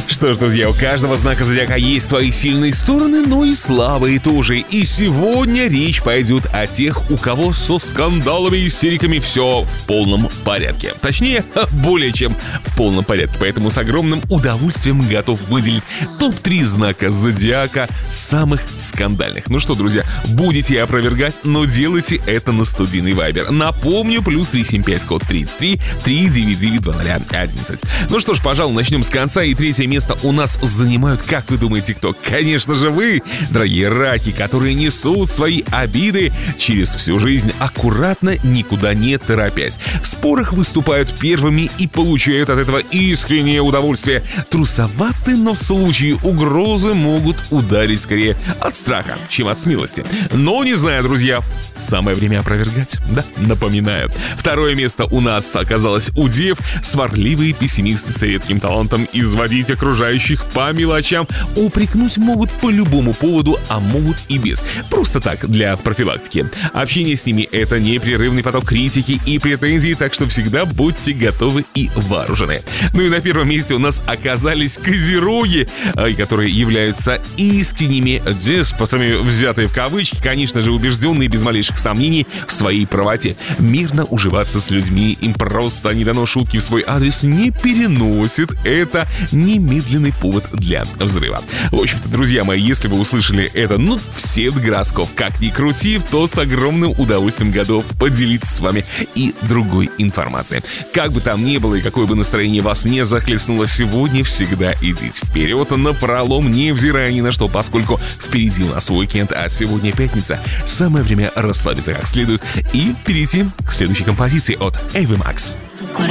Что ж, друзья, у каждого знака зодиака есть свои сильные стороны, но и слабые тоже. И сегодня речь пойдет о тех, у кого со скандалами и истериками все в полном порядке. Точнее, более чем в полном порядке. Поэтому с огромным удовольствием готов выделить топ-3 знака зодиака самых скандальных. Ну что, друзья, будете опровергать, но делайте это на студийный вайбер. Напомню, +375 код 33 399 0011. Ну что ж, пожалуй, начнем с конца. И третье место у нас занимают, как вы думаете, кто? Конечно же вы, дорогие раки, которые несут свои обиды через всю жизнь аккуратно, никуда не торопясь. В спорах выступают первыми и получают от этого искреннее удовольствие. Трусоваты, но в случае угрозы могут ударить скорее от страха, чем от смелости. Но не знаю, друзья, самое время опровергать. Да, напоминаю. Второе место у нас оказалось у дев. Сварливые пессимисты с редким талантом изводить окружающих по мелочам. Упрекнуть могут по любому поводу, а могут и без. Просто так, для профилактики. Общение с ними — это непрерывный поток критики и претензий, так что всегда будьте готовы и вооружены. Ну и на первом месте у нас оказались козероги, которые являются искренними деспотами, взятые в кавычки, конечно же, убежденные без малейших сомнений в своей правоте. Мирно уживаться с людьми им просто не дано, шутки в свой адрес не переносит. Это немедленный повод для взрыва. В общем-то, друзья мои, если вы услышали это, псевдогороскоп, как ни крути, то с огромным удовольствием готов поделиться с вами и другой информацией. Как бы там ни было и какое бы настроение вас не захлестнуло сегодня, всегда идите вперед напролом, невзирая ни на что, поскольку впереди у нас уикенд, а сегодня пятница. Самое время расслабиться как следует и перейти к следующей композиции от Ava Max.